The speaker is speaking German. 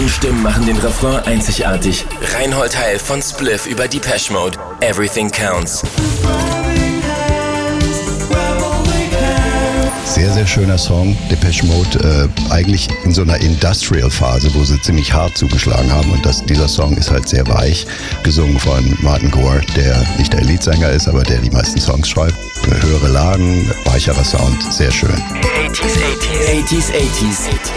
Stimmen machen den Refrain einzigartig. Reinhold Heil von Spliff über Depeche Mode. Everything Counts. Sehr, sehr schöner Song. Depeche Mode eigentlich in so einer Industrial-Phase, wo sie ziemlich hart zugeschlagen haben. Und dieser Song ist halt sehr weich, gesungen von Martin Gore, der nicht der Leadsänger ist, aber der die meisten Songs schreibt. Höhere Lagen, weicherer Sound, sehr schön. 80s.